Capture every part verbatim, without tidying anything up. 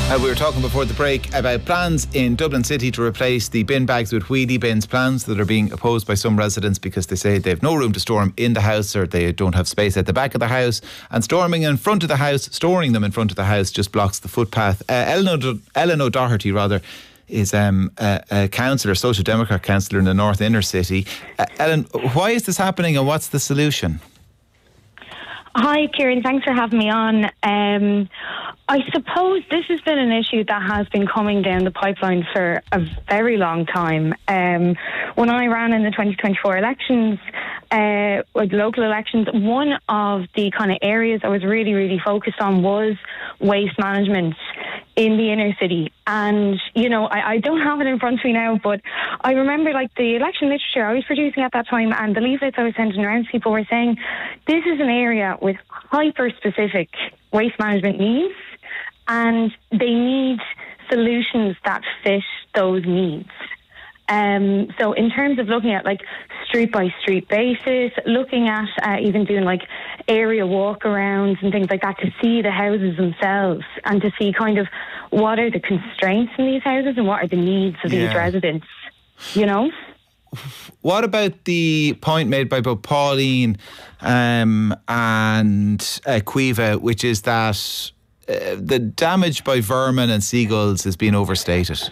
Uh, we were talking before the break about plans in Dublin City to replace the bin bags with wheelie bins, plans that are being opposed by some residents because they say they have no room to store them in the house, or they don't have space at the back of the house, and storing in front of the house, storing them in front of the house just blocks the footpath. Uh, Ellen, o- Ellen O'Doherty, rather, is um, a, a councillor, Social Democrat councillor in the North Inner City. Uh, Ellen, why is this happening and what's the solution? Hi, Kieran. Thanks for having me on. Um, I suppose this has been an issue that has been coming down the pipeline for a very long time. Um, when I ran in the twenty twenty-four elections, uh, with local elections, one of the kind of areas I was really, really focused on was waste management in the inner city. And, you know, I, I don't have it in front of me now, but I remember, like, the election literature I was producing at that time and the leaflets I was sending around to people were saying, this is an area with hyper-specific waste management needs, and they need solutions that fit those needs. Um, so in terms of looking at like street by street basis, looking at uh, even doing like area walkarounds and things like that to see the houses themselves and to see kind of what are the constraints in these houses and what are the needs of Yeah. these residents, you know? What about the point made by both Pauline um, and uh, Quiva, which is that uh, the damage by vermin and seagulls has been overstated?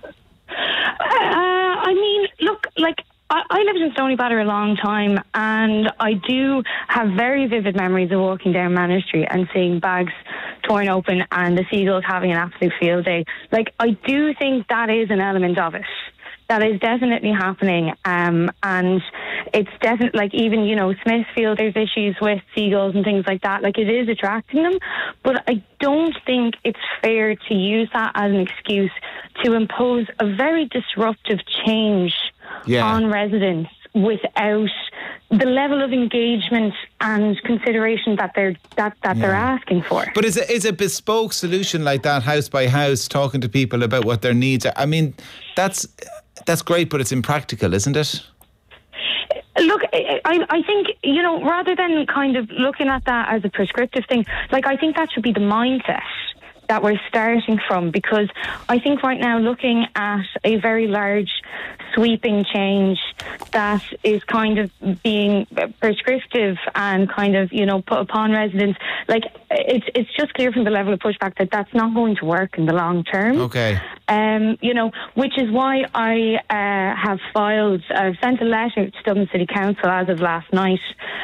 Look, like, I, I lived in Stoneybatter a long time, and I do have very vivid memories of walking down Manor Street and seeing bags torn open and the seagulls having an absolute field day. Like, I do think that is an element of it. That is definitely happening, um, and it's definitely, like, even, you know, Smithfield, there's issues with seagulls and things like that. Like, it is attracting them, but I don't think it's fair to use that as an excuse to impose a very disruptive change yeah. on residents without the level of engagement and consideration that they're that, that yeah. they're asking for. But is a, is a bespoke solution like that, house by house, talking to people about what their needs are? I mean, that's that's great, but it's impractical, isn't it? Look, I, I think, you know, rather than kind of looking at that as a prescriptive thing, like, I think that should be the mindset that we're starting from, because I think right now looking at a very large sweeping change that is kind of being prescriptive and kind of, you know, put upon residents, like, it's it's just clear from the level of pushback that that's not going to work in the long term. Okay. Um, you know, which is why I uh, have filed, I've sent a letter to Dublin City Council as of last night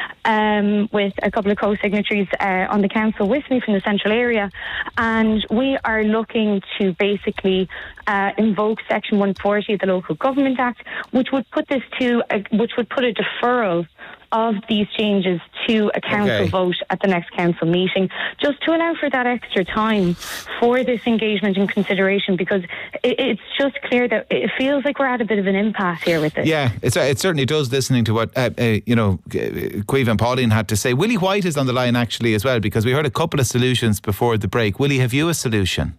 um, with a couple of co-signatories uh, on the council with me from the central area, and we are looking to basically uh, invoke Section one forty of the Local Government Act, which would put this to, a, which would put a deferral of these changes to a council okay. vote at the next council meeting, just to allow for that extra time for this engagement and consideration, because it, it's just clear that it feels like we're at a bit of an impasse here with this. Yeah, it's, it certainly does, listening to what uh, uh, you know, Quiva and Pauline had to say. Willie White is on the line actually as well, because we heard a couple of solutions before the break. Willie, have you a solution?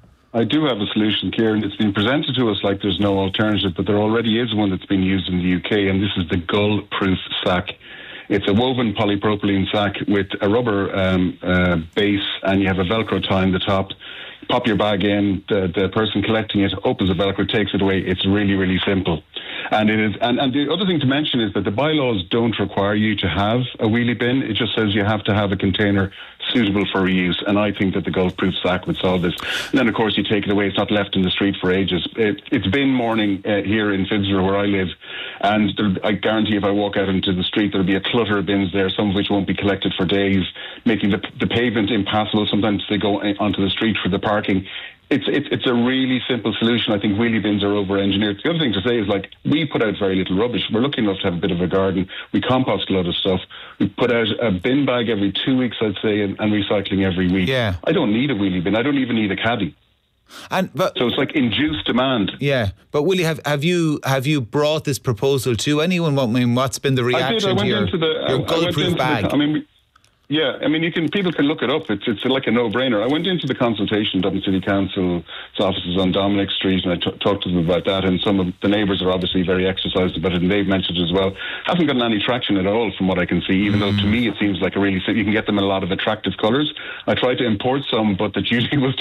I do have a solution, Kieran. It's been presented to us like there's no alternative, but there already is one that's been used in the U K, and this is the gull-proof sack. It's a woven polypropylene sack with a rubber um, uh, base, and you have a Velcro tie on the top. Pop your bag in, the, the person collecting it opens the Velcro, takes it away. It's really, really simple. And it is. And, and the other thing to mention is that the bylaws don't require you to have a wheelie bin. It just says you have to have a container suitable for reuse. And I think that the gull-proof sack would solve this. And then, of course, you take it away. It's not left in the street for ages. It, it's bin morning uh, here in Fitzroy, where I live. And there, I guarantee if I walk out into the street, there'll be a clutter of bins there, some of which won't be collected for days, making the, the pavement impassable. Sometimes they go onto the street for the parking. It's, it's it's a really simple solution. I think wheelie bins are over-engineered. The other thing to say is, like, we put out very little rubbish. We're lucky enough to have a bit of a garden. We compost a lot of stuff. We put out a bin bag every two weeks, I'd say, and, and recycling every week. Yeah. I don't need a wheelie bin. I don't even need a caddy. And but so it's like induced demand. Yeah, but Willie, have have you have you brought this proposal to anyone? What I mean, what's been the reaction I did. I went to your, into the, your I, gull-proof I went into bag? The, I mean. We, Yeah, I mean, you can. People can look it up. It's it's like a no-brainer. I went into the consultation, Dublin City Council's offices on Dominic Street, and I t- talked to them about that. And some of the neighbours are obviously very exercised about it, and they've mentioned it as well. Haven't gotten any traction at all, from what I can see. Even mm. though to me it seems like a really, you can get them in a lot of attractive colours. I tried to import some, but that usually was